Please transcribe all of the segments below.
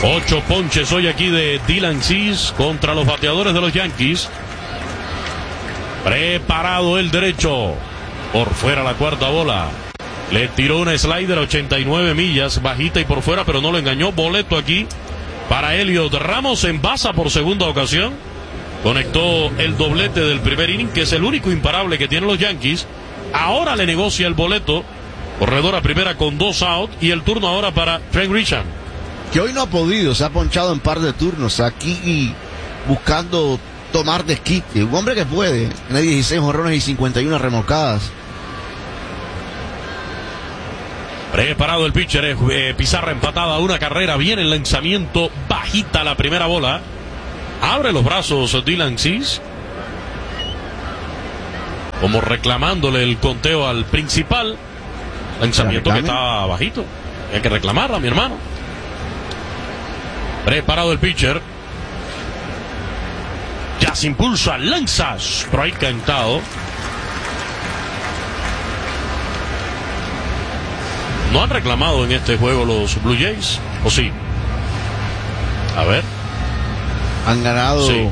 8 ponches hoy aquí de Dylan Cease contra los bateadores de los Yankees. Preparado el derecho. Por fuera la cuarta bola. Le tiró una slider a 89 millas, bajita y por fuera, pero no lo engañó. Boleto aquí para Elliot Ramos. Envasa por segunda ocasión. Conectó el doblete del primer inning, que es el único imparable que tienen los Yankees. Ahora le negocia el boleto. Corredor a primera con 2 out. Y el turno ahora para Trent Grisham, que hoy no ha podido, se ha ponchado en par de turnos aquí buscando tomar desquite. Un hombre que puede, tiene 16 jonrones y 51 remolcadas. Preparado el pitcher, pizarra empatada, una carrera, viene el lanzamiento, bajita la primera bola. Abre los brazos Dylan Cease, como reclamándole el conteo al principal. Lanzamiento que estaba bajito, hay que reclamarla, mi hermano. Preparado el pitcher. Ya se impulsa, lanza, strike cantado. ¿No han reclamado en este juego los Blue Jays? ¿O sí? A ver. Han ganado. Sí.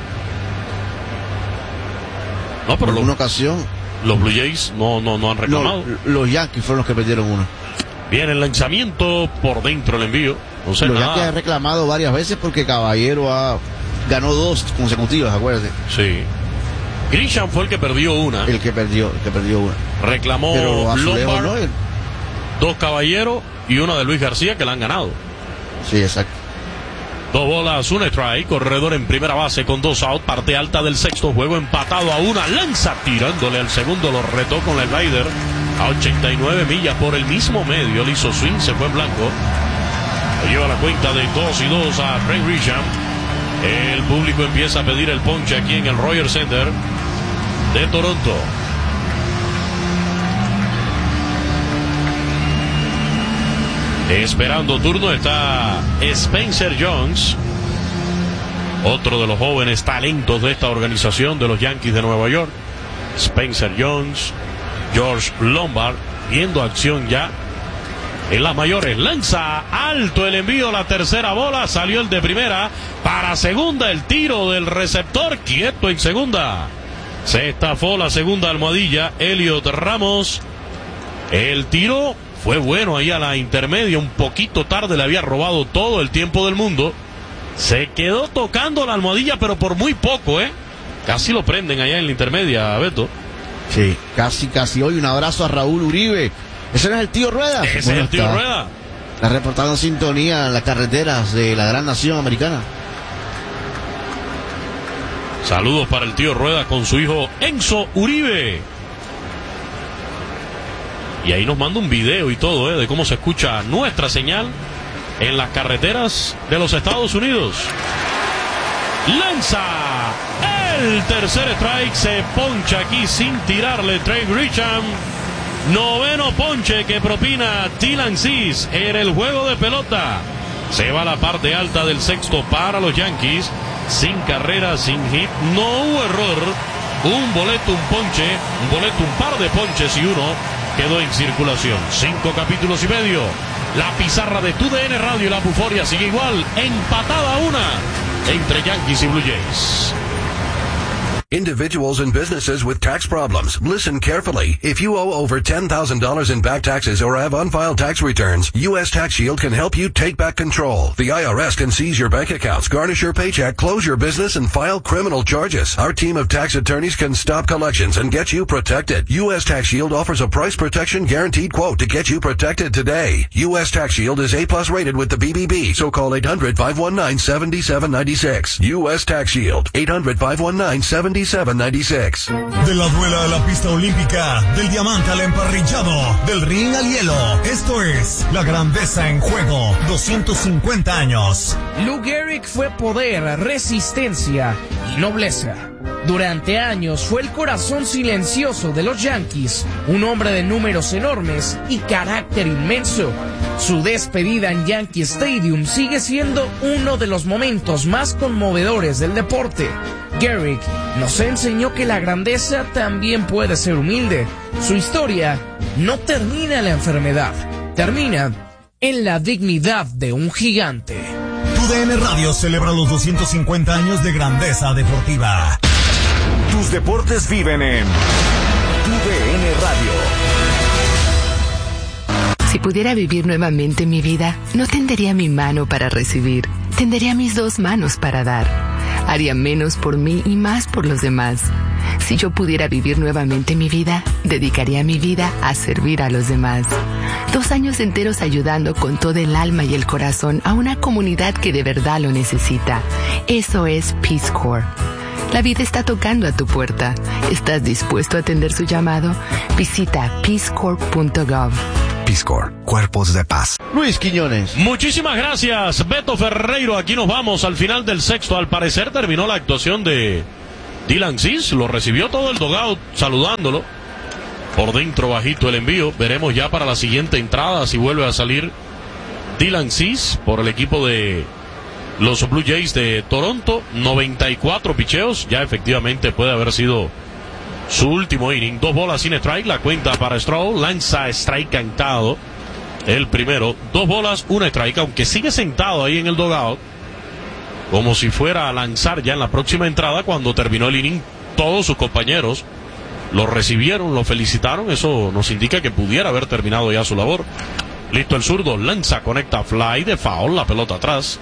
No, pero en una ocasión. Los Blue Jays no han reclamado. No, los Yankees fueron los que perdieron una. Viene el lanzamiento, por dentro el envío. No sé los nada. Yankees han reclamado varias veces porque Caballero ganó 2 consecutivas, acuérdate. Sí. Grisham fue el que perdió una. El que perdió una. Reclamó Lombard, ¿no? 2 Caballero y una de Luis García, que la han ganado. Sí, exacto. 2 bolas, 1 strike, corredor en primera base con 2 out, parte alta del sexto, juego empatado a 1, lanza tirándole al segundo, lo retó con el slider a 89 millas por el mismo medio, le hizo swing, se fue en blanco. Lo lleva la cuenta de 2-2 a Trent Grisham. El público empieza a pedir el ponche aquí en el Rogers Center de Toronto. Esperando turno está Spencer Jones, otro de los jóvenes talentos de esta organización de los Yankees de Nueva York. Spencer Jones, George Lombard, viendo acción ya en las mayores. Lanza alto el envío, la tercera bola, salió el de primera, para segunda el tiro del receptor, quieto en segunda. Se estafó la segunda almohadilla, Elliot Ramos. El tiro fue bueno ahí a la intermedia, un poquito tarde, le había robado todo el tiempo del mundo. Se quedó tocando la almohadilla, pero por muy poco, Casi lo prenden allá en la intermedia, Beto. Sí, casi. Hoy un abrazo a Raúl Uribe. ¿Ese no es el tío Rueda? Ese es el tío Rueda. La reportado en sintonía en las carreteras de la gran nación americana. Saludos para el tío Rueda con su hijo Enzo Uribe. Y ahí nos manda un video y todo, de cómo se escucha nuestra señal en las carreteras de los Estados Unidos. Lanza el tercer strike, se poncha aquí sin tirarle Trent Grisham. Noveno ponche que propina Dylan Cease en el juego de pelota. Se va a la parte alta del sexto para los Yankees. Sin carrera, sin hit, no hubo error. Un boleto, un ponche, un par de ponches y uno quedó en circulación. 5 capítulos y medio. La pizarra de TUDN Radio y la Buforia sigue igual, empatada a 1 entre Yankees y Blue Jays. Individuals and businesses with tax problems, listen carefully. If you owe over $10,000 in back taxes or have unfiled tax returns, U.S. Tax Shield can help you take back control. The IRS can seize your bank accounts, garnish your paycheck, close your business, and file criminal charges. Our team of tax attorneys can stop collections and get you protected. U.S. Tax Shield offers a price protection guaranteed quote to get you protected today. U.S. Tax Shield is A+ rated with the BBB, so call 800-519-7796. U.S. Tax Shield, 800-519-7796. De la duela a la pista olímpica, del diamante al emparrillado, del ring al hielo. Esto es La Grandeza en Juego, 250 años. Lou Gehrig fue poder, resistencia y nobleza. Durante años fue el corazón silencioso de los Yankees, un hombre de números enormes y carácter inmenso. Su despedida en Yankee Stadium sigue siendo uno de los momentos más conmovedores del deporte. Gehrig nos enseñó que la grandeza también puede ser humilde. Su historia no termina en la enfermedad, termina en la dignidad de un gigante. TUDN Radio celebra los 250 años de grandeza deportiva. Tus deportes viven en TUDN Radio. Si pudiera vivir nuevamente mi vida, no tendería mi mano para recibir, tendería mis 2 manos para dar. Haría menos por mí y más por los demás. Si yo pudiera vivir nuevamente mi vida, dedicaría mi vida a servir a los demás. 2 años enteros ayudando con todo el alma y el corazón a una comunidad que de verdad lo necesita. Eso es Peace Corps. La vida está tocando a tu puerta. ¿Estás dispuesto a atender su llamado? Visita peacecorps.gov. Peace Corps, Cuerpos de Paz. Luis Quiñones. Muchísimas gracias, Beto Ferreiro. Aquí nos vamos al final del sexto. Al parecer terminó la actuación de Dylan Cease. Lo recibió todo el dugout saludándolo. Por dentro bajito el envío. Veremos ya para la siguiente entrada si vuelve a salir Dylan Cease por el equipo de los Blue Jays de Toronto. 94 picheos. Ya efectivamente puede haber sido su último inning. 2 bolas sin strike. La cuenta para Stroh. Lanza strike cantado. El primero. 2 bolas, 1 strike. Aunque sigue sentado ahí en el dugout, como si fuera a lanzar ya en la próxima entrada. Cuando terminó el inning, todos sus compañeros lo recibieron, lo felicitaron. Eso nos indica que pudiera haber terminado ya su labor. Listo el zurdo. Lanza, conecta fly de foul. La pelota atrás.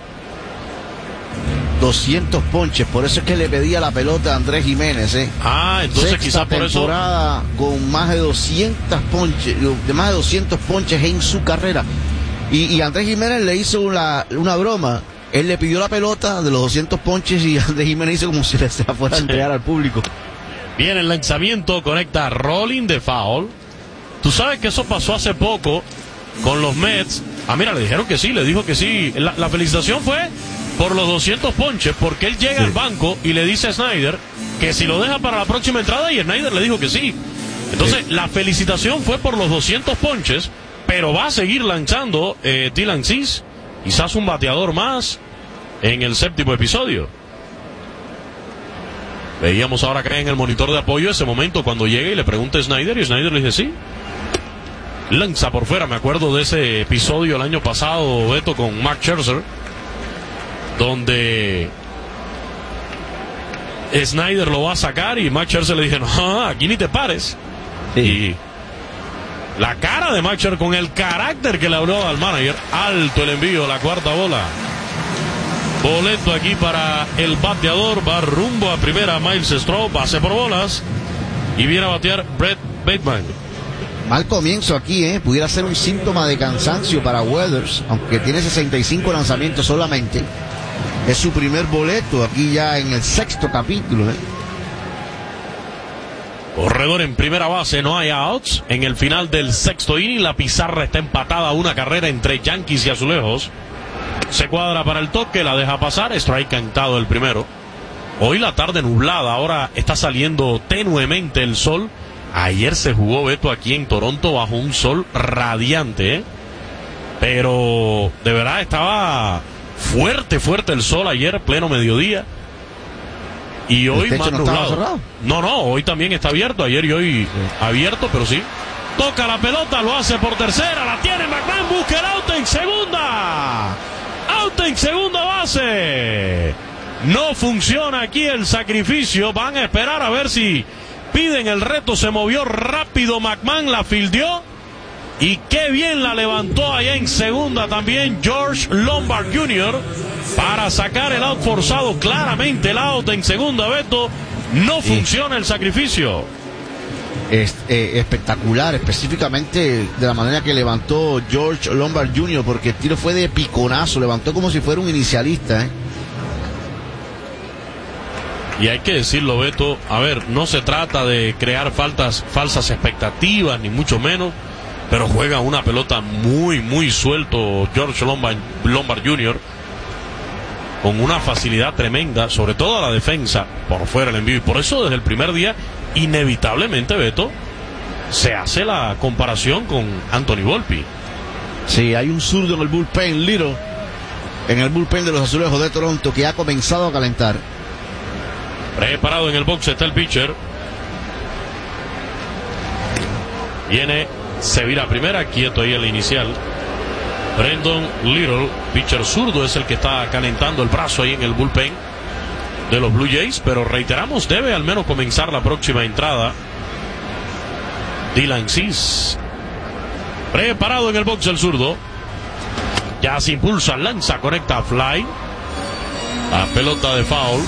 200 ponches, por eso es que le pedía la pelota a Andrés Jiménez, entonces quizás por eso. Temporada con más de 200 ponches en su carrera. Y Andrés Jiménez le hizo una broma. Él le pidió la pelota de los 200 ponches y Andrés Jiménez hizo como si se fuera a entregar al público. Viene el lanzamiento, conecta rolling de foul. Tú sabes que eso pasó hace poco con los Mets. Mira, le dijeron que sí, le dijo que sí. La felicitación fue por los 200 ponches, porque él llega al banco y le dice a Snyder que si lo deja para la próxima entrada, y Snyder le dijo que sí. Entonces, la felicitación fue por los 200 ponches, pero va a seguir lanzando Dylan Cease, quizás un bateador más en el séptimo episodio. Veíamos ahora que en el monitor de apoyo ese momento cuando llega y le pregunta a Snyder, y Snyder le dice sí. Lanza por fuera. Me acuerdo de ese episodio el año pasado, Beto, con Max Scherzer, donde Snyder lo va a sacar y Max Scherzer le dice, no, aquí ni te pares. Sí. Y la cara de Max Scherzer, con el carácter que le habló al manager. Alto el envío, la cuarta bola. Boleto aquí para el bateador. Va rumbo a primera Miles Stroh, base por bolas, y viene a batear Brett Bateman. Mal comienzo aquí, pudiera ser un síntoma de cansancio para Weathers, aunque tiene 65 lanzamientos solamente. Es su primer boleto aquí ya en el sexto capítulo. Corredor en primera base, no hay outs. En el final del sexto inning, la pizarra está empatada a una carrera entre Yankees y Azulejos. Se cuadra para el toque, la deja pasar. Strike cantado el primero. Hoy la tarde nublada, ahora está saliendo tenuemente el sol. Ayer se jugó, Beto, aquí en Toronto bajo un sol radiante, pero de verdad estaba fuerte el sol ayer, pleno mediodía. Y hoy más nublado. No, hoy también está abierto. Ayer y hoy abierto, pero sí. Toca la pelota, lo hace por tercera, la tiene McMahon, busca el out en segunda. Out en segunda base. No funciona aquí el sacrificio. Van a esperar a ver si piden el reto. Se movió rápido McMahon, la fildeó. Y qué bien la levantó allá en segunda también George Lombard Jr. para sacar el out forzado. Claramente el out en segunda, Beto. No funciona el sacrificio. Espectacular, específicamente de la manera que levantó George Lombard Jr., porque el tiro fue de piconazo, levantó como si fuera un inicialista. Y hay que decirlo, Beto, a ver, no se trata de crear falsas expectativas, ni mucho menos, pero juega una pelota muy suelto George Lombard Jr., con una facilidad tremenda, sobre todo a la defensa, por fuera el envío, y por eso desde el primer día, inevitablemente, Beto, se hace la comparación con Anthony Volpi. Sí, hay un zurdo en el bullpen, Little, en el bullpen de los Azulejos de Toronto, que ha comenzado a calentar. Preparado en el box está el pitcher. Viene, se vira a primera, quieto ahí el inicial. Brendan Little, pitcher zurdo, es el que está calentando el brazo ahí en el bullpen de los Blue Jays, pero reiteramos, debe al menos comenzar la próxima entrada. Dylan Cease, preparado en el box el zurdo, ya se impulsa, lanza, conecta, fly, a pelota de foul.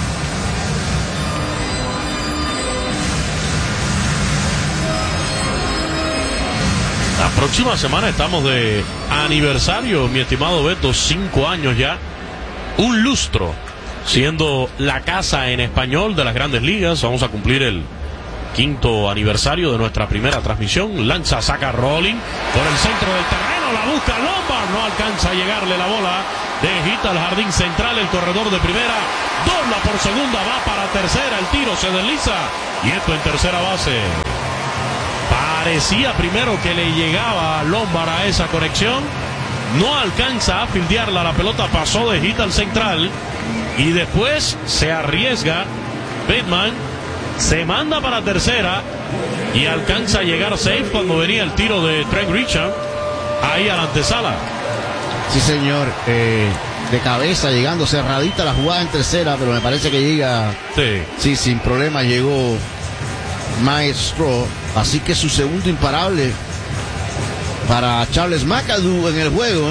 La próxima semana estamos de aniversario, mi estimado Beto, 5 años ya, un lustro, siendo la casa en español de las Grandes Ligas. Vamos a cumplir el 5º aniversario de nuestra primera transmisión. Lanza, saca rolling por el centro del terreno, la busca Lombard, no alcanza a llegarle la bola, de hit al jardín central, el corredor de primera, dobla por segunda, va para tercera, el tiro se desliza, y esto en tercera base. Parecía primero que le llegaba a Lombard a esa conexión, no alcanza a fildearla, la pelota pasó de hit al central, y después se arriesga Bateman, se manda para tercera y alcanza a llegar safe cuando venía el tiro de Trent Grisham ahí a la antesala. Sí, señor, de cabeza, llegando cerradita la jugada en tercera, pero me parece que llega, sí, sin problema llegó Maestro, así que su segundo imparable para Charles McAdoo en el juego,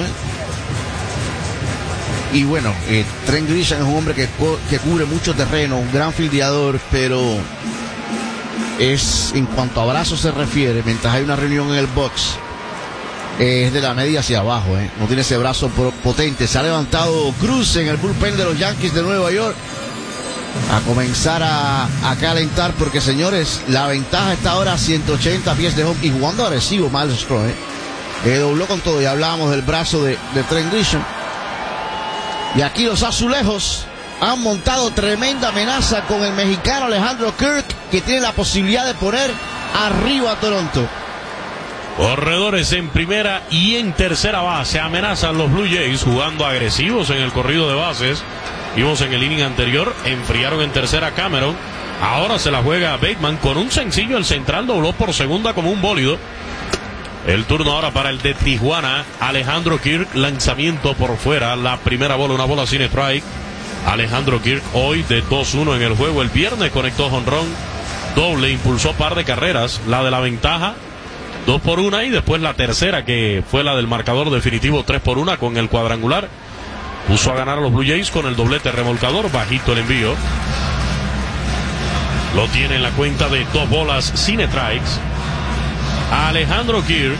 Y bueno, Trent Grisham es un hombre que cubre mucho terreno, un gran fildeador, pero es, en cuanto a brazos se refiere, mientras hay una reunión en el box, es de la media hacia abajo, no tiene ese brazo potente. Se ha levantado Cruz en el bullpen de los Yankees de Nueva York a comenzar a calentar, porque, señores, la ventaja está ahora a 180 pies de home y jugando agresivo Miles Straw, dobló con todo. Ya hablábamos del brazo de Trent Grisham. Y aquí los azulejos han montado tremenda amenaza con el mexicano Alejandro Kirk, que tiene la posibilidad de poner arriba a Toronto. Corredores en primera y en tercera base. Amenazan los Blue Jays jugando agresivos en el corrido de bases. Vimos en el inning anterior, enfriaron en tercera Cameron. Ahora se la juega Bateman con un sencillo. El central dobló por segunda como un bólido. El turno ahora para el de Tijuana, Alejandro Kirk, lanzamiento por fuera, la primera bola, una bola sin strike. Alejandro Kirk hoy de 2-1 en el juego. El viernes conectó jonrón, doble, impulsó par de carreras, la de la ventaja 2-1, y después la tercera, que fue la del marcador definitivo 3-1 con el cuadrangular. Puso a ganar a los Blue Jays con el doblete remolcador, bajito el envío. Lo tiene en la cuenta de 2 bolas sin strikes. Alejandro Kirk,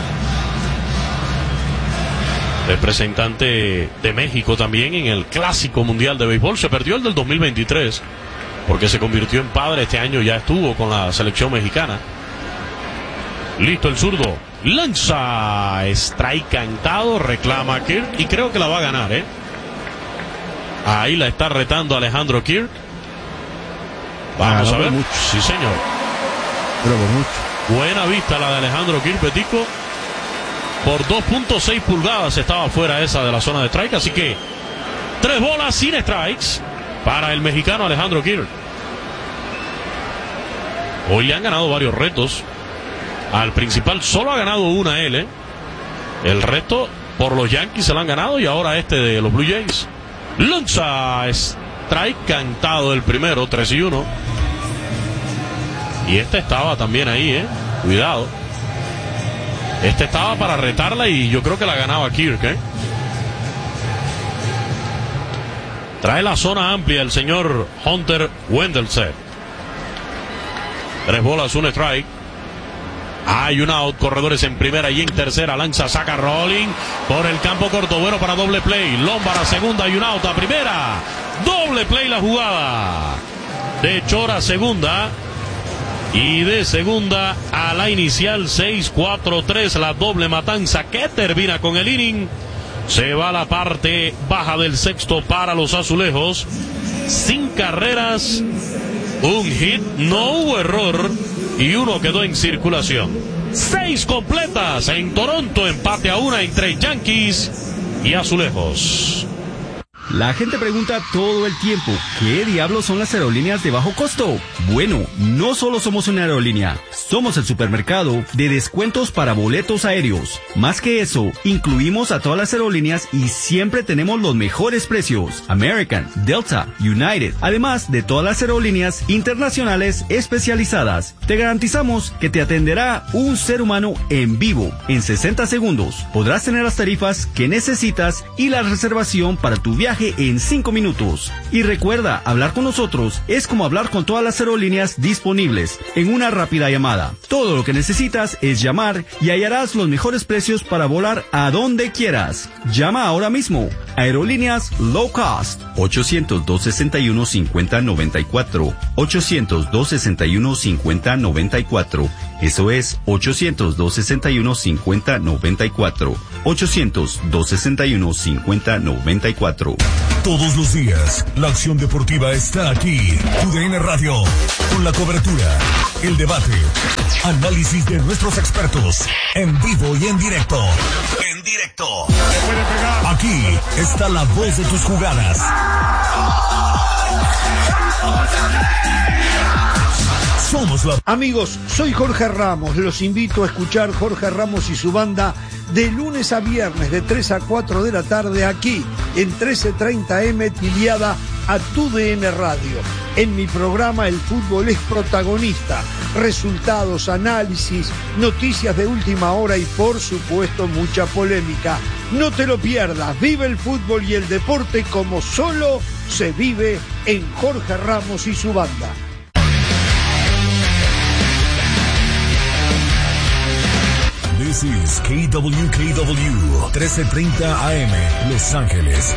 representante de México también en el Clásico Mundial de Béisbol. Se perdió el del 2023 porque se convirtió en padre. Este año ya estuvo con la selección mexicana. Listo el zurdo, lanza, strike cantado, reclama Kirk y creo que la va a ganar, Ahí la está retando Alejandro Kirk. Vamos a ver. Sí, señor. Pero por mucho. Buena vista la de Alejandro Kirk, Petico. Por 2.6 pulgadas estaba fuera esa de la zona de strike. Así que 3 bolas sin strikes para el mexicano Alejandro Kirk. Hoy le han ganado varios retos. Al principal solo ha ganado una él, El resto por los Yankees se lo han ganado, y ahora este de los Blue Jays. Lanza, strike cantado el primero, 3-1. Y este estaba también ahí, Cuidado. Este estaba para retarla y yo creo que la ganaba Kirk, Trae la zona amplia el señor Hunter Wendelstedt. 3 bolas, un strike. Hay un out, corredores en primera y en tercera. Lanza, saca rolling por el campo corto, bueno para doble play. Lombard a segunda y un out a primera. Doble play la jugada. De Chora a segunda. Y de segunda a la inicial, 6-4-3, la doble matanza que termina con el inning. Se va a la parte baja del sexto para los azulejos. Sin carreras, un hit, no hubo error y uno quedó en circulación. 6 completas en Toronto, empate a 1 entre Yankees y azulejos. La gente pregunta todo el tiempo, ¿qué diablos son las aerolíneas de bajo costo? Bueno, no solo somos una aerolínea, somos el supermercado de descuentos para boletos aéreos. Más que eso, incluimos a todas las aerolíneas y siempre tenemos los mejores precios. American, Delta, United, además de todas las aerolíneas internacionales especializadas. Te garantizamos que te atenderá un ser humano en vivo. En 60 segundos podrás tener las tarifas que necesitas y la reservación para tu viaje en 5 minutos. Y recuerda, hablar con nosotros es como hablar con todas las aerolíneas disponibles en una rápida llamada. Todo lo que necesitas es llamar y hallarás los mejores precios para volar a donde quieras. Llama ahora mismo. Aerolíneas Low Cost. 800-261-5094. 800-261-5094. Eso es 800-261-5094. 800-261-5094. Todos los días, la acción deportiva está aquí. TUDN Radio, con la cobertura, el debate, análisis de nuestros expertos, en vivo y en directo. En directo. Aquí está la voz de tus jugadas. Somos la... Amigos, soy Jorge Ramos. Los invito a escuchar Jorge Ramos y su banda de lunes a viernes de 3 a 4 de la tarde aquí en 1330 M tiliada a TUDN Radio. En mi programa el fútbol es protagonista. Resultados, análisis, noticias de última hora y por supuesto mucha polémica. No te lo pierdas. Vive el fútbol y el deporte como solo se vive en Jorge Ramos y su banda. This is KWKW 1330 AM, Los Ángeles.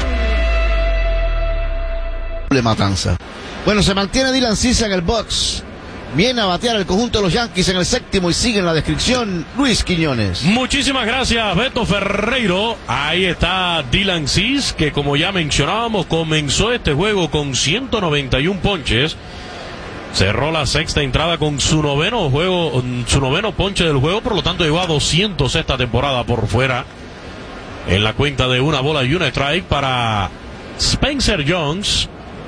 Matanza. Bueno, se mantiene Dylan Cease en el box. Viene a batear el conjunto de los Yankees en el séptimo y sigue en la descripción Luis Quiñones. Muchísimas gracias, Beto Ferreiro. Ahí está Dylan Cease, que como ya mencionábamos, comenzó este juego con 191 ponches. Cerró la sexta entrada con su noveno ponche del juego, por lo tanto llegó a 200 esta temporada por fuera. En la cuenta de 1 bola y 1 strike para Spencer Jones.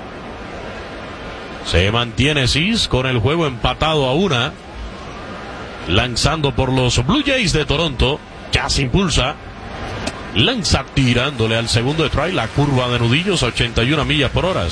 Se mantiene Cease con el juego empatado a 1. Lanzando por los Blue Jays de Toronto. Ya se impulsa. Lanza tirándole al segundo strike. La curva de nudillos a 81 millas por hora.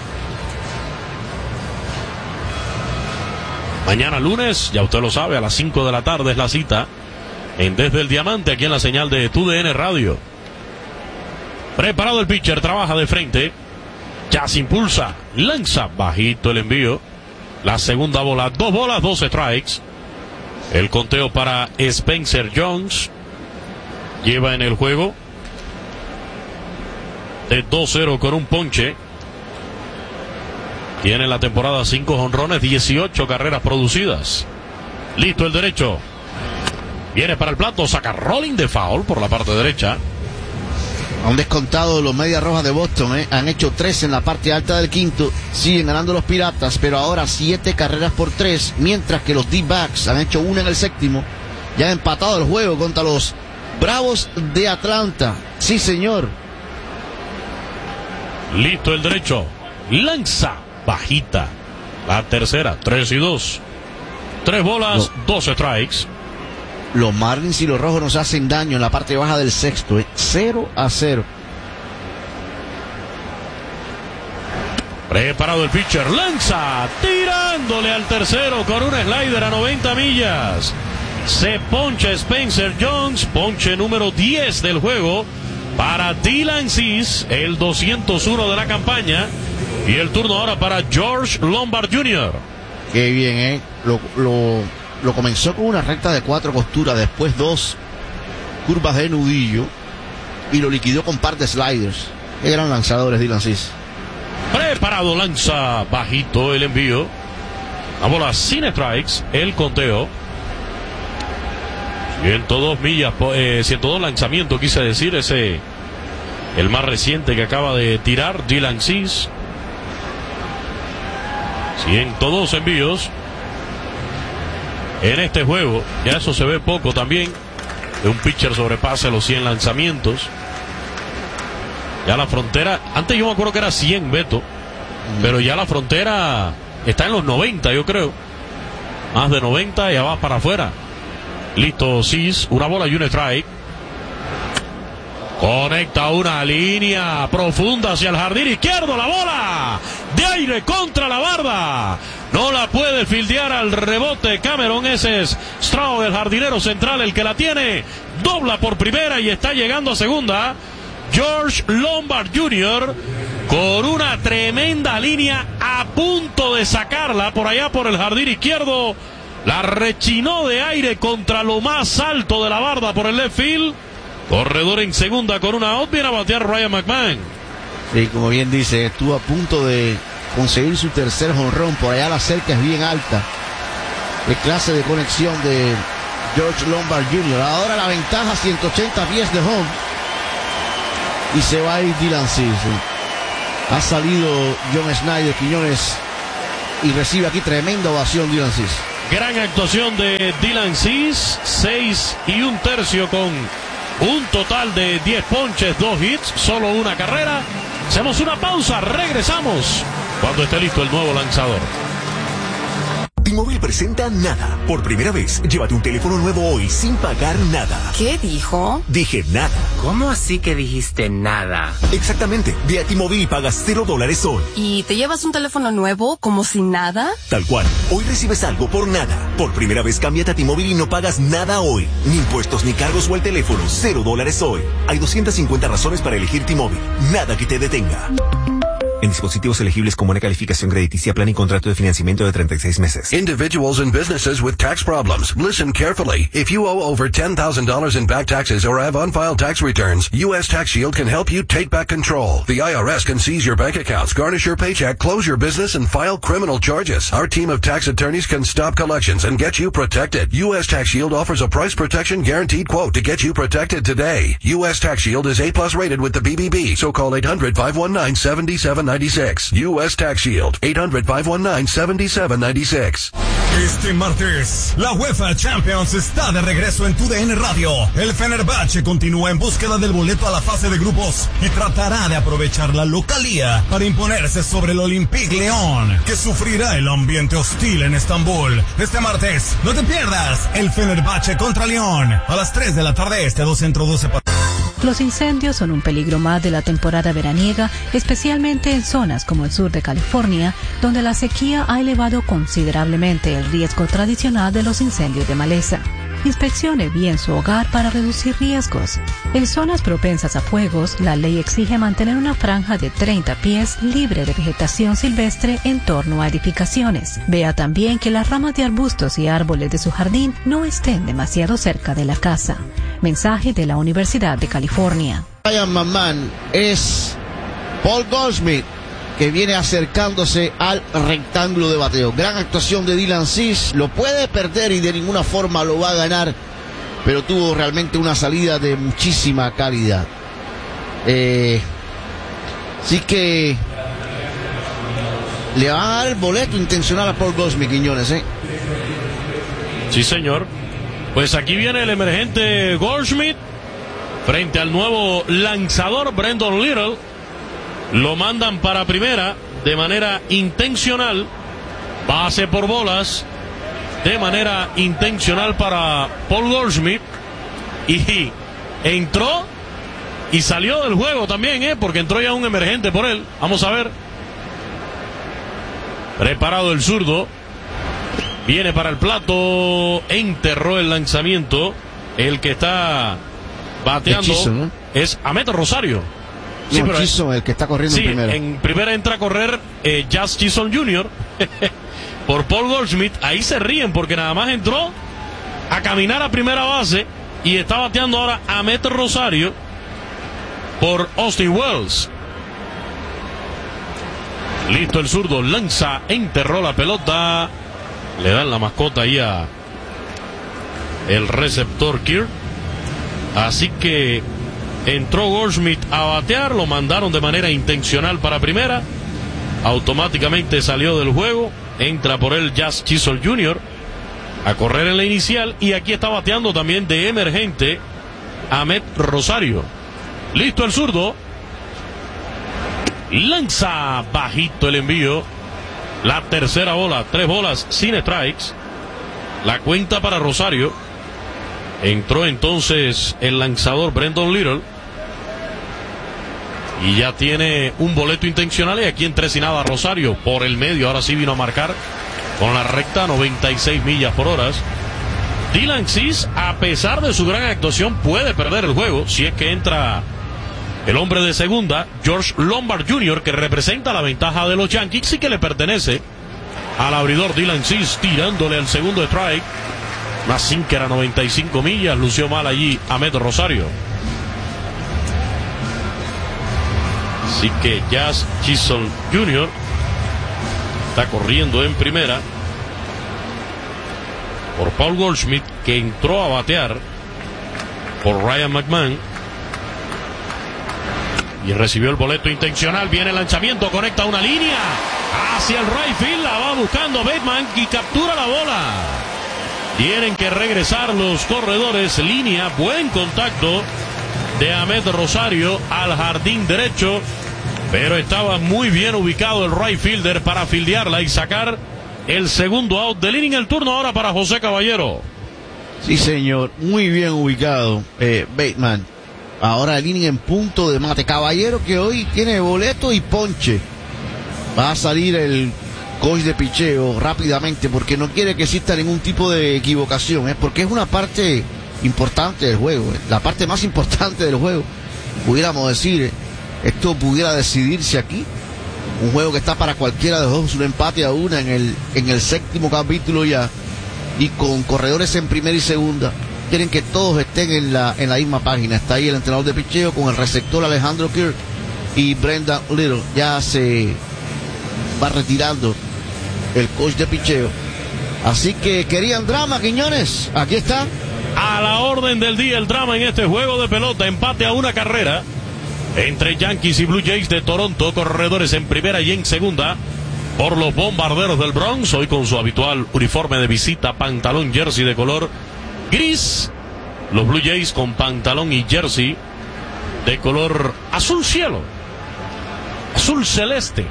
Mañana lunes, ya usted lo sabe, a las 5 de la tarde es la cita en Desde el Diamante, aquí en la señal de TUDN Radio. Preparado el pitcher, trabaja de frente. Ya se impulsa, lanza bajito el envío. La segunda bola, 2 bolas, 2 strikes. El conteo para Spencer Jones. Lleva en el juego de 2-0 con un ponche. Tiene en la temporada 5 jonrones, 18 carreras producidas. Listo el derecho. Viene para el plato, saca rolling de foul por la parte derecha. Han descontado los Medias Rojas de Boston, han hecho 3 en la parte alta del quinto. Siguen ganando los Piratas, pero ahora 7 carreras por 3, mientras que los D-Backs han hecho 1 en el séptimo. Ya han empatado el juego contra los Bravos de Atlanta. Sí, señor. Listo el derecho. Lanza bajita. La tercera, 3-2. 3 bolas, 2 strikes. Los Marlins y los Rojos nos hacen daño en la parte baja del sexto, 0-0. Preparado el pitcher, lanza, tirándole al tercero con un slider a 90 millas. Se poncha Spencer Jones, ponche número 10 del juego para Dylan Cease, el 201 de la campaña. Y el turno ahora para George Lombard Jr. Qué bien, Lo comenzó con una recta de 4 costuras, después 2 curvas de nudillo y lo liquidó con par de sliders. Qué gran lanzador es Dylan Cease. Preparado, lanza bajito el envío. La bola sin strikes, el conteo. 102 millas, 102 lanzamientos, quise decir, ese el más reciente que acaba de tirar Dylan Cease. 102 envíos en este juego. Ya eso se ve poco también, de un pitcher sobrepase los 100 lanzamientos. Ya la frontera, antes yo me acuerdo que era 100, Beto, pero ya la frontera está en los 90, yo creo. Más de 90, ya va para afuera. Listo, Cis, una bola y un strike. Conecta una línea profunda hacia el jardín izquierdo. La bola de aire contra la barda. No la puede fildear al rebote Cameron. Ese es Straub, el jardinero central, el que la tiene. Dobla por primera y está llegando a segunda. George Lombard Jr. con una tremenda línea a punto de sacarla por allá por el jardín izquierdo. La rechinó de aire contra lo más alto de la barda por el left field. Corredor en segunda con una out. Viene a batear Ryan McMahon. Sí, como bien dice, estuvo a punto de conseguir su tercer jonrón. Por allá la cerca es bien alta. De clase de conexión de George Lombard Jr. Ahora la ventaja 180 pies de home. Y se va a ir Dylan Cease. Ha salido John Schneider Quiñones y recibe aquí tremenda ovación Dylan Cease. Gran actuación de Dylan Cease. 6 1/3 con un total de 10 ponches, 2 hits, solo una carrera. Hacemos una pausa, regresamos cuando esté listo el nuevo lanzador. T-Mobile presenta Nada. Por primera vez, llévate un teléfono nuevo hoy sin pagar nada. ¿Qué dijo? Dije nada. ¿Cómo así que dijiste nada? Exactamente. Ve a T-Mobile y pagas $0 hoy. ¿Y te llevas un teléfono nuevo como sin nada? Tal cual. Hoy recibes algo por nada. Por primera vez, cámbiate a T-Mobile y no pagas nada hoy. Ni impuestos, ni cargos o el teléfono. $0 hoy. Hay 250 razones para elegir T-Mobile. Nada que te detenga. En dispositivos elegibles con buena calificación crediticia, plan y contrato de financiamiento de 36 meses. Individuals and businesses with tax problems. Listen carefully. If you owe over $10,000 in back taxes or have unfiled tax returns, U.S. Tax Shield can help you take back control. The IRS can seize your bank accounts, garnish your paycheck, close your business, and file criminal charges. Our team of tax attorneys can stop collections and get you protected. U.S. Tax Shield offers a price protection guaranteed quote to get you protected today. U.S. Tax Shield is A+ rated with the BBB, so call 800-519-7796. U.S. Tax Shield, 800-519-7796. Este martes, la UEFA Champions está de regreso en TUDN Radio. El Fenerbahce continúa en búsqueda del boleto a la fase de grupos y tratará de aprovechar la localía para imponerse sobre el Olympique Lyon, que sufrirá el ambiente hostil en Estambul. Este martes, no te pierdas el Fenerbahce contra Lyon a las 3 de la tarde este, 2 Centro 12. Los incendios son un peligro más de la temporada veraniega, especialmente en zonas como el sur de California, donde la sequía ha elevado considerablemente el riesgo tradicional de los incendios de maleza. Inspeccione bien su hogar para reducir riesgos. En zonas propensas a fuegos, la ley exige mantener una franja de 30 pies libre de vegetación silvestre en torno a edificaciones. Vea también que las ramas de arbustos y árboles de su jardín no estén demasiado cerca de la casa. Mensaje de la Universidad de California. Ryan McMahon es Paul Goldschmidt, que viene acercándose al rectángulo de bateo. Gran actuación de Dylan Cease. Lo puede perder y de ninguna forma lo va a ganar, pero tuvo realmente una salida de muchísima calidad. Así que le van a dar el boleto intencional a Paul Goldschmidt, Quiñones, Sí, señor. Pues aquí viene el emergente Goldschmidt frente al nuevo lanzador Brendan Little. Lo mandan para primera de manera intencional. Base por bolas de manera intencional para Paul Goldschmidt. Y entró y salió del juego también, porque entró ya un emergente por él. Vamos a ver. Preparado el zurdo. Viene para el plato. Enterró el lanzamiento. El que está bateando Hechizo, ¿no? es Ahmed Rosario. Sí, no, pero Chisholm, el que está corriendo sí, en primera. en primera entra a correr Jazz Chisholm Jr. por Paul Goldschmidt. Ahí se ríen porque nada más entró a caminar a primera base y está bateando ahora Ahmed Rosario por Austin Wells. Listo el zurdo, lanza, enterró la pelota. Le dan la mascota ahí a el receptor Kirk. Así que entró Goldschmidt a batear, lo mandaron de manera intencional para primera. Automáticamente salió del juego. Entra por él Jazz Chisholm Jr. a correr en la inicial. Y aquí está bateando también de emergente Ahmed Rosario. Listo el zurdo. Lanza bajito el envío. La tercera bola, 3 bolas sin strikes. La cuenta para Rosario. Entró entonces el lanzador Brendan Little. Y ya tiene un boleto intencional. Y aquí en 3-0 Rosario por el medio. Ahora sí vino a marcar con la recta 96 millas por hora. Dylan Cease, a pesar de su gran actuación, puede perder el juego si es que entra el hombre de segunda, George Lombard Jr., que representa la ventaja de los Yankees y que le pertenece al abridor Dylan Cease, tirándole al segundo strike. Una sinker a 95 millas, lució mal allí Ahmed Rosario. Así que Jazz Chisholm Jr. está corriendo en primera por Paul Goldschmidt, que entró a batear por Ryan McMahon y recibió el boleto intencional. Viene el lanzamiento, conecta una línea hacia el right field, la va buscando Bateman y captura la bola. Tienen que regresar los corredores, línea, buen contacto de Ahmed Rosario al jardín derecho, pero estaba muy bien ubicado el right fielder para fildearla y sacar el segundo out del inning. El turno ahora para José Caballero. Sí, señor, muy bien ubicado Bateman. Ahora el inning en punto de mate. Caballero, que hoy tiene boleto y ponche. Va a salir el coach de picheo rápidamente porque no quiere que exista ningún tipo de equivocación, porque es una parte importante del juego, la parte más importante del juego, pudiéramos decir. Esto pudiera decidirse aquí. Un juego que está para cualquiera de los dos, un empate a una en el séptimo capítulo ya, y con corredores en primera y segunda. Quieren que todos estén en la misma página. Está ahí el entrenador de picheo con el receptor Alejandro Kirk y Brendan Little. Ya se va retirando el coach de picheo. Así que querían drama, Quiñones. Aquí está. A la orden del día el drama en este juego de pelota. Empate a una carrera entre Yankees y Blue Jays de Toronto. Corredores en primera y en segunda por los Bombarderos del Bronx, hoy con su habitual uniforme de visita, pantalón jersey de color gris. Los Blue Jays con pantalón y jersey de color azul cielo, azul celeste.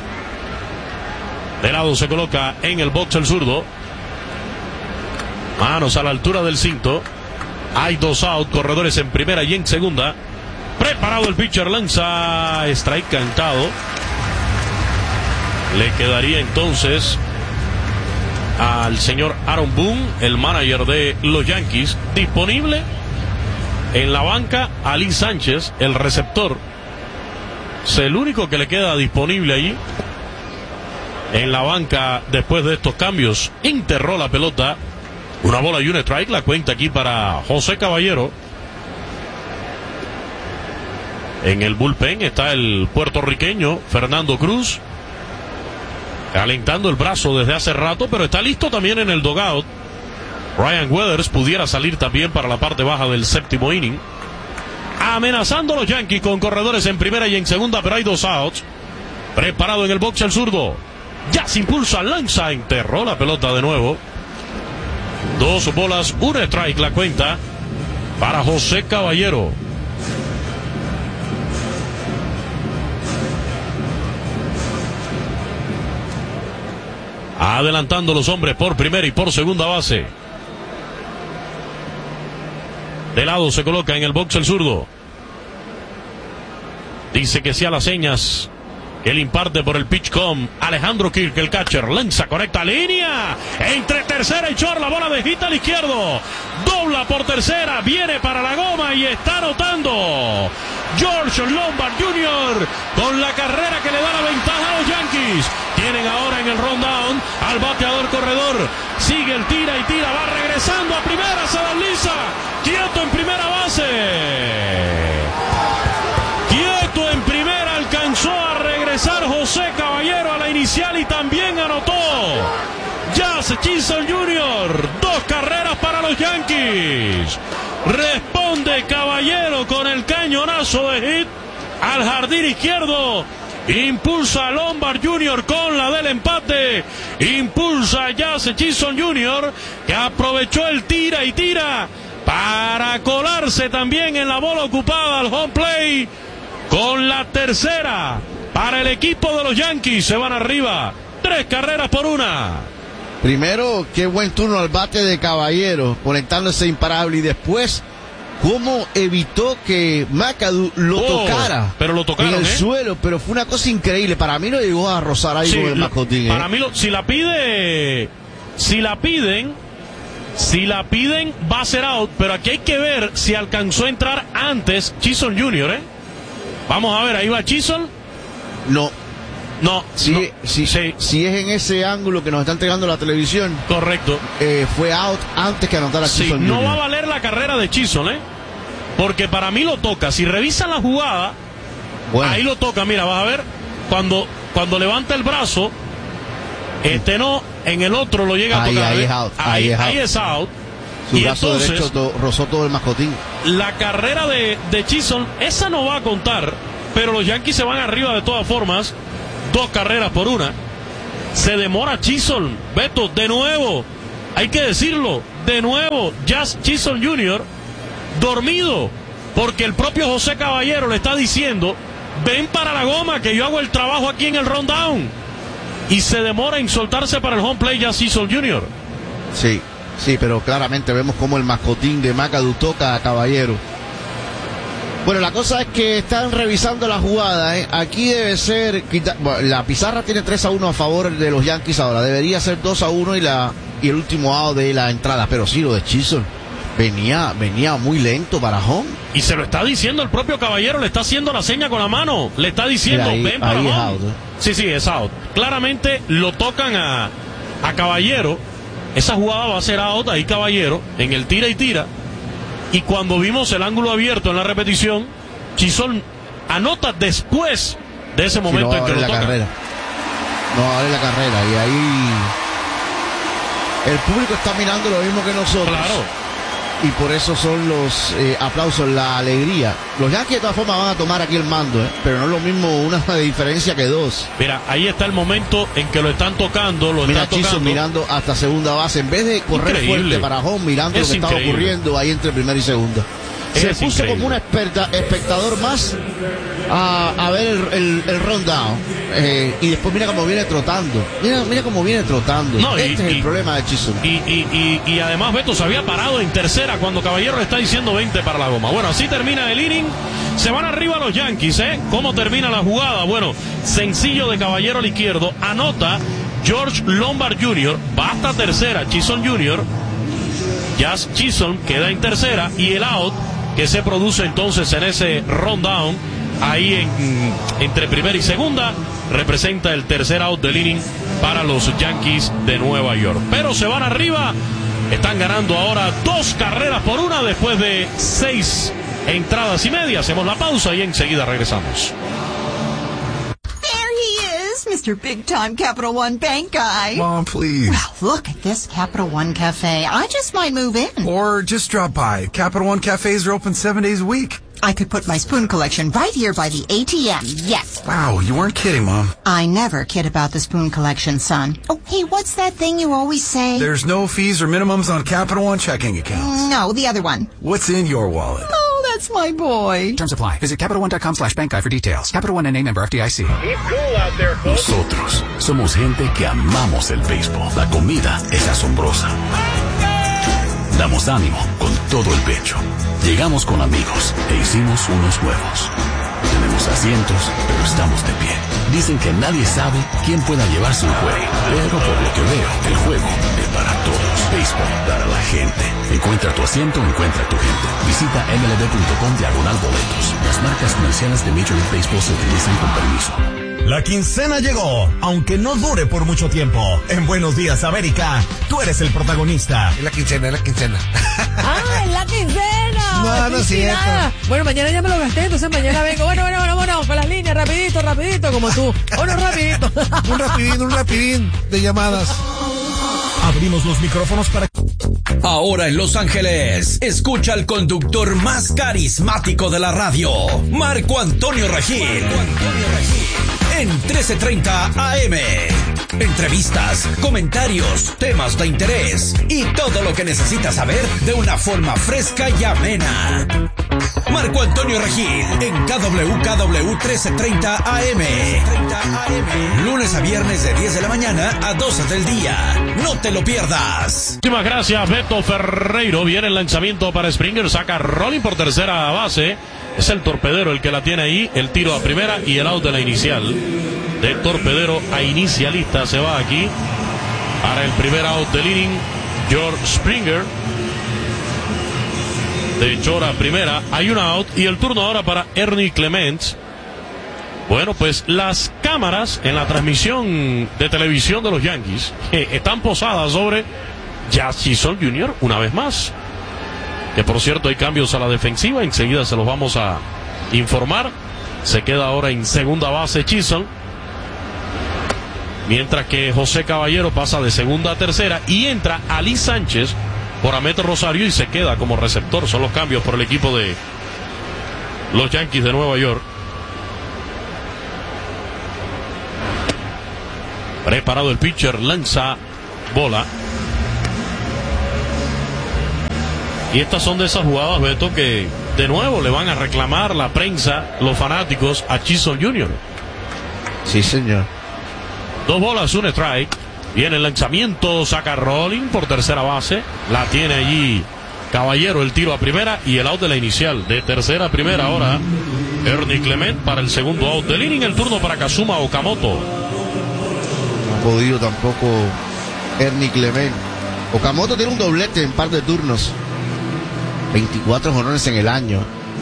De lado se coloca en el box el zurdo, manos a la altura del cinto. Hay 2 out, corredores en primera y en segunda. Preparado el pitcher, lanza, strike cantado. Le quedaría entonces al señor Aaron Boone, el manager de los Yankees. Disponible en la banca Ali Sánchez, el receptor. Es el único que le queda disponible allí en la banca después de estos cambios. Enterró la pelota. Una bola y un strike. La cuenta aquí para José Caballero. En el bullpen está el puertorriqueño Fernando Cruz, calentando el brazo desde hace rato, pero está listo también en el dugout. Ryan Weathers pudiera salir también para la parte baja del séptimo inning. Amenazando a los Yankees con corredores en primera y en segunda, pero hay 2 outs. Preparado en el box el zurdo. Ya se impulsa, lanza, enterró la pelota de nuevo. 2 bolas, un strike la cuenta para José Caballero. Adelantando los hombres por primera y por segunda base. De lado se coloca en el box el zurdo. Dice que sí a las señas que le imparte por el pitchcom Alejandro Kirk, el catcher. Lanza, conecta línea entre tercera y short. La bola de hit al izquierdo. Dobla por tercera. Viene para la goma y está anotando George Lombard Jr. con la carrera que le da la ventaja a los Yankees. Tienen ahora en el rundown al bateador corredor. Sigue el tira y tira. Va regresando a primera. Se desliza. Quieto en primera base. Quieto en primera. Alcanzó a regresar José Caballero a la inicial y también anotó Jazz Chisholm Jr. 2 carreras para los Yankees. Responde Caballero con el cañonazo de hit al jardín izquierdo. Impulsa a Lombard Jr. con la del empate. Impulsa a Jazz Chisholm Jr. que aprovechó el tira y tira para colarse también en la bola ocupada al home play con la tercera para el equipo de los Yankees. Se van arriba 3-1. Primero, qué buen turno al bate de Caballero, conectándose imparable, y después cómo evitó que McAdoo lo tocara. Pero lo tocaron en el suelo, pero fue una cosa increíble. Para mí no llegó a rozar ahí con el mascotín. Para mí, si la piden, va a ser out, pero aquí hay que ver si alcanzó a entrar antes Chisholm Jr., Vamos a ver, ahí va Chisholm. No. Si es en ese ángulo que nos está entregando la televisión. Correcto. Fue out antes que anotara Chisholm Jr. No va a valer la carrera de Chisholm, porque para mí lo toca. Si revisan la jugada, ahí lo toca. Mira, vas a ver, cuando levanta el brazo, no, en el otro lo llega a tocar. Ahí es out. Ahí es out. Su y brazo entonces, derecho rozó todo el mascotín. La carrera de Chisholm, esa no va a contar, pero los Yankees se van arriba de todas formas. 2-1. Se demora Chisholm. Beto, de nuevo, hay que decirlo, de nuevo, Jazz Chisholm Jr. dormido, porque el propio José Caballero le está diciendo: ven para la goma que yo hago el trabajo aquí en el rundown. Y se demora en soltarse para el home play Jazz Chisholm Jr. Sí, pero claramente vemos como el mascotín de McAdoo toca a Caballero. Bueno, la cosa es que están revisando la jugada, Aquí debe ser... la pizarra tiene 3-1 a favor de los Yankees ahora. Debería ser 2-1 y el último out de la entrada. Pero sí, lo de Chisholm venía muy lento para home. Y se lo está diciendo el propio Caballero, le está haciendo la seña con la mano. Le está diciendo, ven para home. Out, Sí, es out. Claramente lo tocan a Caballero. Esa jugada va a ser out, ahí Caballero, en el tira y tira. Y cuando vimos el ángulo abierto en la repetición, Chisholm anota después de ese momento en que lo toca. No vale la carrera. Y ahí el público está mirando lo mismo que nosotros. Claro. Y por eso son los aplausos, la alegría. Los Yankees de todas formas van a tomar aquí el mando, pero no es lo mismo una diferencia que dos. Mira, ahí está el momento en que lo están tocando. Mira Chisholm mirando hasta segunda base, en vez de correr fuerte para home, mirando lo que estaba ocurriendo ahí entre primera y segunda. Se puso como un espectador más a ver el rundown. Y después mira cómo viene trotando. Mira cómo viene trotando. Es el problema de Chisholm. Y además Beto se había parado en tercera cuando Caballero le está diciendo 20 para la goma. Bueno, así termina el inning. Se van arriba los Yankees, ¿Cómo termina la jugada? Bueno, sencillo de Caballero al izquierdo. Anota George Lombard Jr. Va hasta tercera Chisholm Jr. Jazz Chisholm queda en tercera. Y el out que se produce entonces en ese rundown ahí entre primera y segunda representa el tercer out del inning para los Yankees de Nueva York. Pero se van arriba, están ganando ahora 2-1 después de 6 entradas y media. Hacemos la pausa y enseguida regresamos. Mr. Big Time Capital One Bank guy. Mom, please. Well, look at this Capital One Cafe. I just might move in. Or just drop by. Capital One cafes are open 7 days a week. I could put my spoon collection right here by the ATM. Yes. Wow, you weren't kidding, Mom. I never kid about the spoon collection, son. Oh, hey, what's that thing you always say? There's no fees or minimums on Capital One checking accounts. No, the other one. What's in your wallet? Oh, that's my boy. Terms apply. Visit CapitalOne.com/bankguy for details. Capital One NA, member FDIC. Nosotros somos gente que amamos el béisbol. La comida es asombrosa. Damos ánimo con todo el pecho. Llegamos con amigos e hicimos unos nuevos. Tenemos asientos, pero estamos de pie. Dicen que nadie sabe quién pueda llevarse un juego, pero por lo que veo, el juego es para todos. Béisbol para la gente. Encuentra tu asiento, encuentra tu gente. Visita mlb.com/boletos. Las marcas comerciales de Major League Baseball se utilizan con permiso. La quincena llegó, aunque no dure por mucho tiempo. En Buenos Días, América, tú eres el protagonista. Es la quincena. ¡Ah, es la quincena! No es cierto. Bueno, mañana ya me lo gasté, entonces mañana vengo. Bueno, con las líneas, rapidito, como tú. Bueno, rapidito. un rapidín de llamadas. Abrimos los micrófonos para... Ahora en Los Ángeles, escucha al conductor más carismático de la radio, Marco Antonio Regil. En 1330 AM. Entrevistas, comentarios, temas de interés y todo lo que necesitas saber de una forma fresca y amena. Marco Antonio Regil en KWKW 1330 AM. Lunes a viernes de 10 de la mañana a 12 del día. No te lo pierdas. Muchísimas gracias, Beto Ferreiro. Viene el lanzamiento para Springer. Saca rolling por tercera base. Es el torpedero el que la tiene ahí. El tiro a primera y el out de la inicial. De torpedero a inicialista se va aquí. Para el primer out del inning, George Springer. De Chora primera, hay un out y el turno ahora para Ernie Clements. Bueno, pues las cámaras en la transmisión de televisión de los Yankees están posadas sobre Jazz Chisholm Jr. una vez más. Que por cierto hay cambios a la defensiva, enseguida se los vamos a informar. Se queda ahora en segunda base Chisholm. Mientras que José Caballero pasa de segunda a tercera y entra Ali Sánchez por Amet Rosario y se queda como receptor. Son los cambios por el equipo de los Yankees de Nueva York. Preparado el pitcher, lanza bola. Y estas son de esas jugadas, Beto, que de nuevo le van a reclamar la prensa, los fanáticos, a Chisholm Jr. Sí, señor. 2 bolas, 1 strike. Viene el lanzamiento, saca rolling por tercera base. La tiene allí Caballero, el tiro a primera y el out de la inicial. De tercera a primera ahora Ernie Clement para el segundo out del inning. El turno para Kazuma Okamoto. No ha podido tampoco Ernie Clement. Okamoto tiene un doblete en par de turnos. 24 jonrones en el año.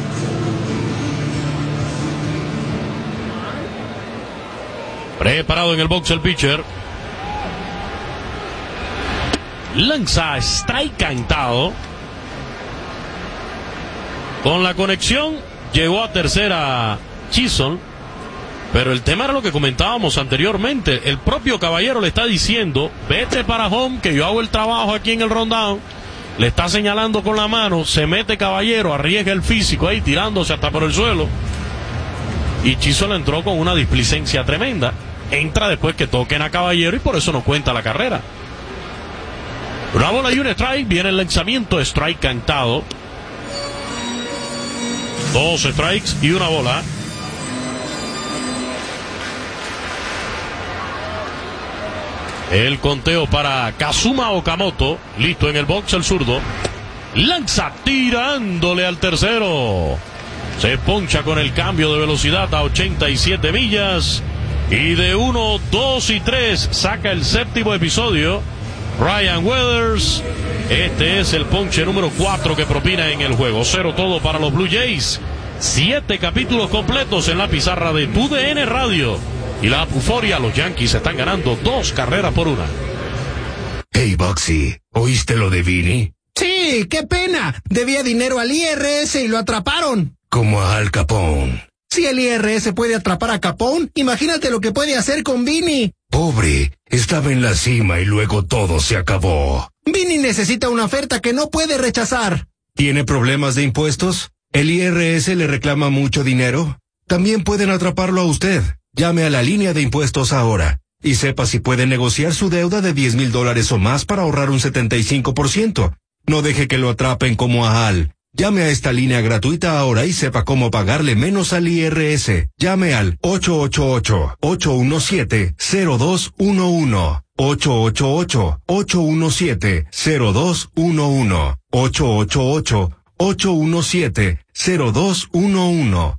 Preparado en el box el pitcher. Lanza strike cantado. Con la conexión llegó a tercera Chisholm. Pero el tema era lo que comentábamos anteriormente. El propio Caballero le está diciendo: vete para home, que yo hago el trabajo aquí en el rundown. Le está señalando con la mano. Se mete Caballero, arriesga el físico ahí, tirándose hasta por el suelo. Y Chisholm entró con una displicencia tremenda. Entra después que toquen a Caballero y por eso no cuenta la carrera. Una bola y un strike. Viene el lanzamiento, strike cantado. 2 strikes y una bola. El conteo para Kazuma Okamoto. Listo en el box el zurdo. Lanza tirándole al tercero. Se poncha con el cambio de velocidad a 87 millas. Y de 1, 2 y 3 saca el séptimo episodio Ryan Weathers. Este es el ponche número 4 que propina en el juego. 0 todo para los Blue Jays. 7 capítulos completos en la pizarra de TUDN Radio. Y la euforia, los Yankees están ganando 2 carreras por 1. Hey, Boxy, ¿oíste lo de Vinny? Sí, qué pena. Debía dinero al IRS y lo atraparon. Como a Al Capone. Si el IRS puede atrapar a Capone, imagínate lo que puede hacer con Vinny. Pobre, estaba en la cima y luego todo se acabó. Vinny necesita una oferta que no puede rechazar. ¿Tiene problemas de impuestos? ¿El IRS le reclama mucho dinero? También pueden atraparlo a usted. Llame a la línea de impuestos ahora y sepa si puede negociar su deuda de $10,000 o más para ahorrar un 75%. No deje que lo atrapen como a Al. Llame a esta línea gratuita ahora y sepa cómo pagarle menos al IRS. Llame al 888-817-0211. 888-817-0211. 888-817-0211.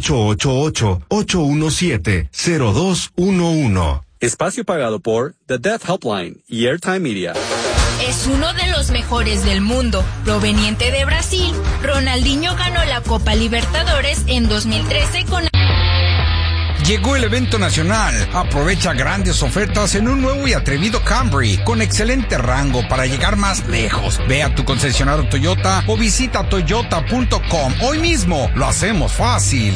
888-817-0211. Espacio pagado por The Death Helpline y Airtime Media. Es uno de los mejores del mundo. Proveniente de Brasil, Ronaldinho ganó la Copa Libertadores en 2013 con... Llegó el evento nacional. Aprovecha grandes ofertas en un nuevo y atrevido Camry con excelente rango para llegar más lejos. Ve a tu concesionario Toyota o visita toyota.com. Hoy mismo lo hacemos fácil.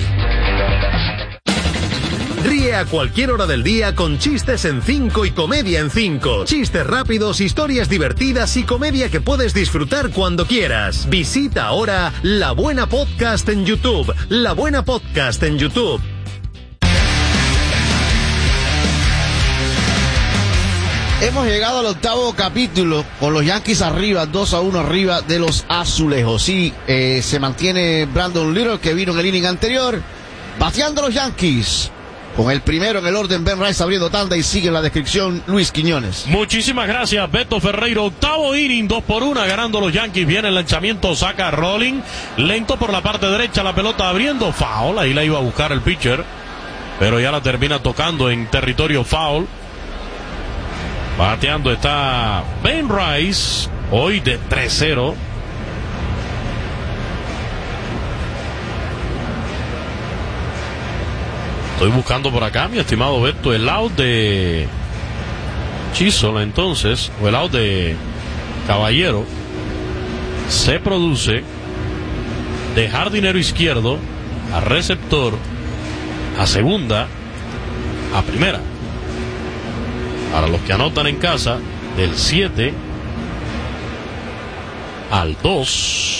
Ríe a cualquier hora del día con Chistes en 5 y Comedia en 5. Chistes rápidos, historias divertidas y comedia que puedes disfrutar cuando quieras. Visita ahora La Buena Podcast en YouTube. La Buena Podcast en YouTube. Hemos llegado al octavo capítulo con los Yankees arriba, 2-1 arriba de los Azulejos. Sí, se mantiene Brandon Little, que vino en el inning anterior, bateando los Yankees. Con el primero en el orden, Ben Rice abriendo tanda, y sigue en la descripción Luis Quiñones. Muchísimas gracias, Beto Ferreiro. Octavo inning, 2-1, ganando los Yankees. Viene el lanzamiento, saca Rolling. Lento por la parte derecha, la pelota abriendo. Foul, ahí la iba a buscar el pitcher, pero ya la termina tocando en territorio foul. Bateando está Ben Rice, hoy de 3-0. Estoy buscando por acá, mi estimado Beto, el out de Chisholm, entonces, o el out de Caballero, se produce de jardinero izquierdo a receptor, a segunda, a primera. Para los que anotan en casa, del 7 al 2,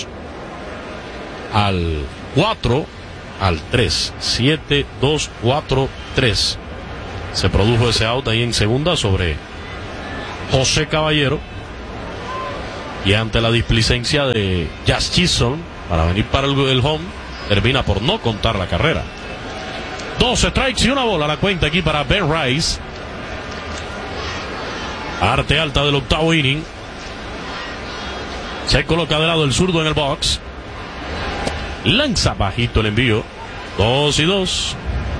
al 4, al 3. 7, 2, 4, 3. Se produjo ese out ahí en segunda sobre José Caballero. Y ante la displicencia de Jazz Chisholm para venir para el home, termina por no contar la carrera. 2 strikes y una bola la cuenta aquí para Ben Rice. Parte alta del octavo inning. Se coloca de lado el zurdo en el box. Lanza bajito el envío. 2-2.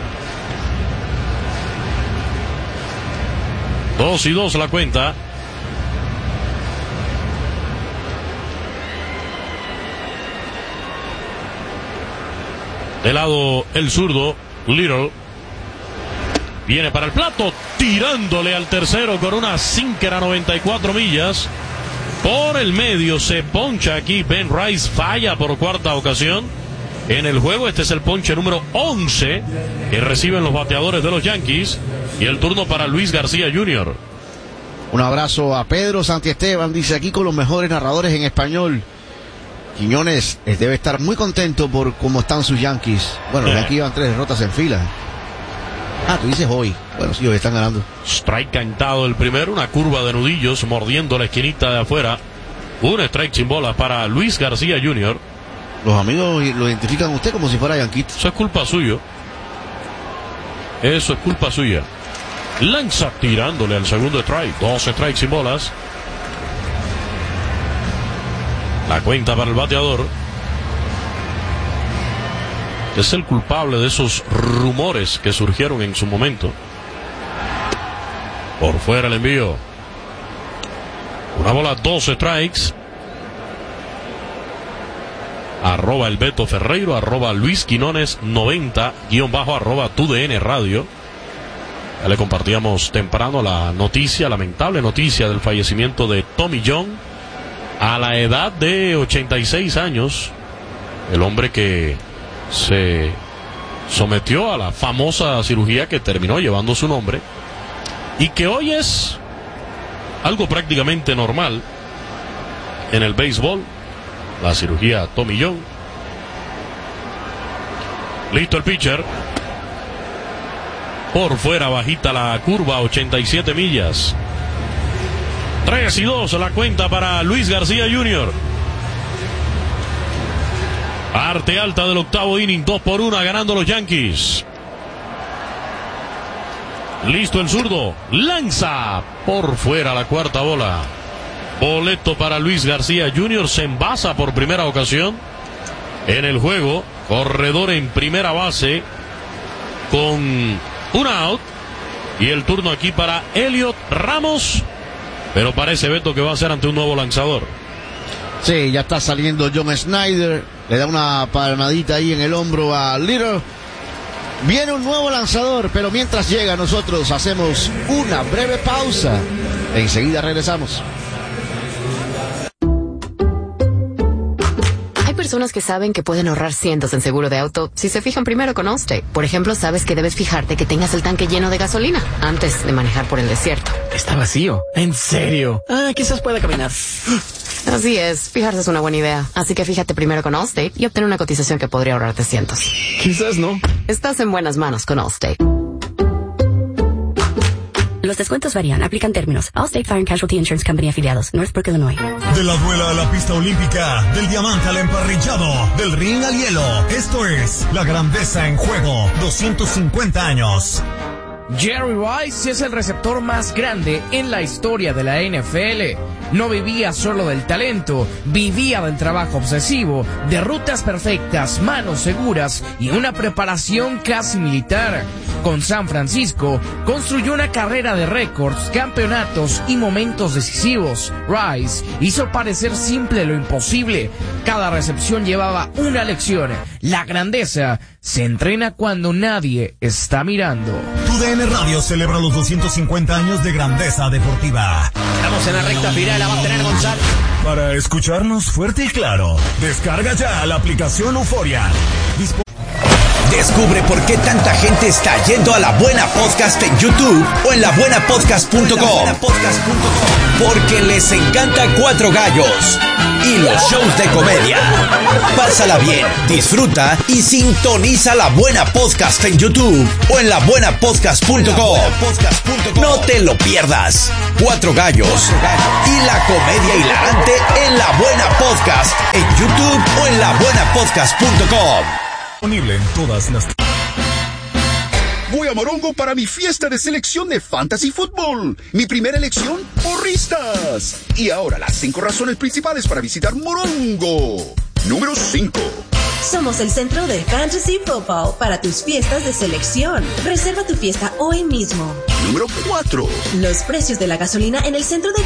2-2 la cuenta. De lado el zurdo, Little. Viene para el plato, tirándole al tercero con una sinker a 94 millas. Por el medio se poncha aquí Ben Rice, falla por cuarta ocasión en el juego. Este es el ponche número 11 que reciben los bateadores de los Yankees. Y el turno para Luis García Jr. Un abrazo a Pedro Santiesteban, dice aquí con los mejores narradores en español. Quiñones debe estar muy contento por cómo están sus Yankees. Bueno, los Yankees llevan 3 derrotas en fila. Tú dices hoy. Bueno, sí, hoy están ganando. Strike cantado el primero, una curva de nudillos mordiendo la esquinita de afuera. Un strike sin bolas para Luis García Jr. Los amigos lo identifican a usted como si fuera yanquito. Eso es culpa suyo. Eso es culpa suya. Lanza tirándole al segundo strike. 2 strikes sin bolas. La cuenta para el bateador. Es el culpable de esos rumores que surgieron en su momento. Por fuera el envío. Una bola, 2 strikes. Arroba el Beto Ferreiro, arroba Luis Quinones 90, _ arroba TUDN Radio. Ya le compartíamos temprano la noticia, lamentable noticia del fallecimiento de Tommy John a la edad de 86 años. El hombre que se sometió a la famosa cirugía que terminó llevando su nombre y que hoy es algo prácticamente normal en el béisbol, la cirugía Tommy John. Listo el pitcher. Por fuera, bajita la curva, 87 millas. 3-2 la cuenta para Luis García Jr. Parte alta del octavo inning, 2-1 ganando los Yankees. Listo el zurdo, lanza por fuera la cuarta bola. Boleto para Luis García Jr. Se envasa por primera ocasión en el juego. Corredor en primera base con un out. Y el turno aquí para Elliot Ramos. Pero parece, Beto, que va a ser ante un nuevo lanzador. Sí, ya está saliendo John Schneider. Le da una palmadita ahí en el hombro a Little. Viene un nuevo lanzador, pero mientras llega nosotros hacemos una breve pausa. Enseguida regresamos. Hay personas que saben que pueden ahorrar cientos en seguro de auto si se fijan primero con Allstate. Por ejemplo, sabes que debes fijarte que tengas el tanque lleno de gasolina antes de manejar por el desierto. Está vacío. ¿En serio? Quizás pueda caminar. Así es, fijarse es una buena idea. Así que fíjate primero con Allstate y obtén una cotización que podría ahorrarte cientos. Quizás no. Estás en buenas manos con Allstate. Los descuentos varían. Aplican términos. Allstate Fire and Casualty Insurance Company afiliados. Northbrook, Illinois. De la duela a la pista olímpica, del diamante al emparrillado, del ring al hielo. Esto es La Grandeza en Juego. 250 años. Jerry Rice es el receptor más grande en la historia de la NFL. No vivía solo del talento, vivía del trabajo obsesivo, de rutas perfectas, manos seguras y una preparación casi militar. Con San Francisco, construyó una carrera de récords, campeonatos y momentos decisivos. Rice hizo parecer simple lo imposible. Cada recepción llevaba una lección. La grandeza se entrena cuando nadie está mirando. TUDN Radio celebra los 250 años de grandeza deportiva. Estamos en la recta final, la va a tener Gonzalo. Para escucharnos fuerte y claro, descarga ya la aplicación Euforia. Descubre por qué tanta gente está yendo a La Buena Podcast en YouTube o en labuenapodcast.com. Porque les encanta Cuatro Gallos y los shows de comedia. Pásala bien, disfruta y sintoniza La Buena Podcast en YouTube o en labuenapodcast.com. No te lo pierdas. Cuatro Gallos y la comedia hilarante en La Buena Podcast en YouTube o en labuenapodcast.com. Disponible en todas las... Voy a Morongo para mi fiesta de selección de Fantasy Football. Mi primera elección, porristas. Y ahora las 5 razones principales para visitar Morongo. Número 5. Somos el centro de Fantasy Football para tus fiestas de selección. Reserva tu fiesta hoy mismo. Número 4. Los precios de la gasolina en el centro de